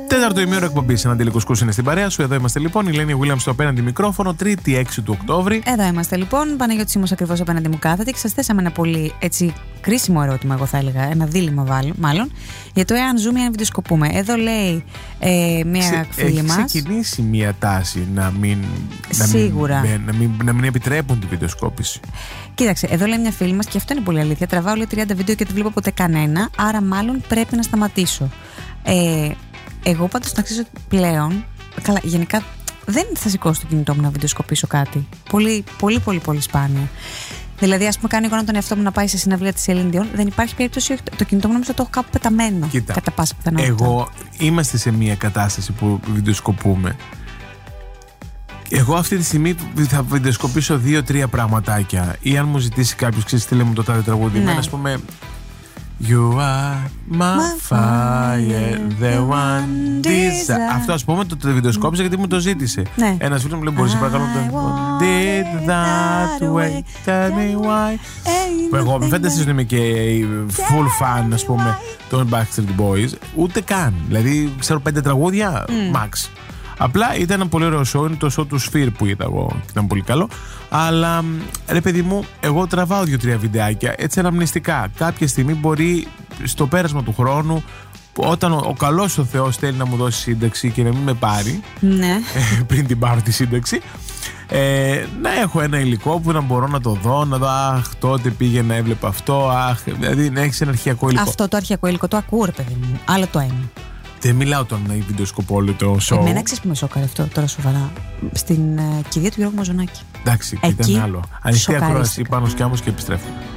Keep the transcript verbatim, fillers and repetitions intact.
Τέταρτο ημίωρο εκπομπή. Ένα τελικοσκούς είναι στην παρέα σου. Εδώ είμαστε λοιπόν. Η Ελένη Williams στο απέναντι μικρόφωνο. Τρίτη έξι του Οκτώβρη. Εδώ είμαστε λοιπόν. Παναγιώτης Σίμος ακριβώς απέναντι μου κάθεται. Και σας θέσαμε ένα πολύ έτσι κρίσιμο ερώτημα, εγώ θα έλεγα. Ένα δίλημμα μάλλον. Για το εάν ζούμε ή αν βιντεοσκοπούμε. Εδώ λέει ε, μια φίλη μας. Έχει ξεκινήσει μια τάση να μην. Σίγουρα. Να μην, να μην, να μην επιτρέπουν τη βιντεοσκόπηση. Κοίταξε, εδώ λέει μια φίλη μας και αυτό είναι πολύ αλήθεια. Τραβάω λέει τριάντα βίντεο και δεν βλέπω ποτέ κανένα. Άρα μάλλον πρέπει να σταματήσω. Ε, εγώ πάντως να ξέρω πλέον. Καλά, γενικά δεν θα σηκώσω το κινητό μου να βιντεοσκοπήσω κάτι. Πολύ, πολύ, πολύ, πολύ σπάνια. Δηλαδή, ας πούμε, κάνω εικόνα τον εαυτό μου να πάει σε συναυλία της Celine Dion. Δεν υπάρχει περίπτωση. Το κινητό μου νομίζω το έχω κάπου πεταμένο. Κοίτα, κατά πάσα πιθανότητα. Εγώ είμαστε σε μια κατάσταση που βιντεοσκοπούμε. Εγώ αυτή τη στιγμή θα βιντεοσκοπήσω δύο-τρία πραγματάκια. Ή αν μου ζητήσει κάποιος, ξέρεις, στείλε μου το τάδε τραγούδι. Ναι. Ας πούμε. You are my fire, the one desire. Αυτό ας πούμε το, το βιντεοσκόπησα γιατί μου το ζήτησε. Ναι. Ένας φίλος μου λέει: μπορείς να παρακαλώ το. Did that way, tell me why. Που εγώ με φαίνεται ότι είμαι και full fan, ας πούμε, των Backstreet Boys. Ούτε καν. Δηλαδή ξέρω πέντε τραγούδια, mm. max. Απλά ήταν ένα πολύ ωραίο show, είναι το show του Sphere που είδα εγώ και ήταν πολύ καλό. Αλλά ρε παιδί μου, εγώ τραβάω δύο-τρία βιντεάκια έτσι αναμνηστικά. Κάποια στιγμή μπορεί στο πέρασμα του χρόνου, όταν ο, ο καλός ο Θεός θέλει να μου δώσει σύνταξη και να μην με πάρει, ναι. πριν την πάρω τη σύνταξη, ε, να έχω ένα υλικό που να μπορώ να το δω, να δω αχ τότε πήγαινα έβλεπα αυτό, αχ, δηλαδή να έχεις ένα αρχιακό υλικό. Αυτό το αρχιακό υλικό το ακούω ρε παιδί μου, άλλο το αίμα. Δεν μιλάω τώρα να βιντεοσκοπώ όλο το show. Εμένα ξέρεις που με σώκαρε αυτό τώρα σοβαρά. Στην uh, κηδεία του Γιώργου Μαζονάκη. Εντάξει, εκεί ήταν άλλο. Ανοιχτή ακρόαση πάνω σκιάμος και επιστρέφουμε.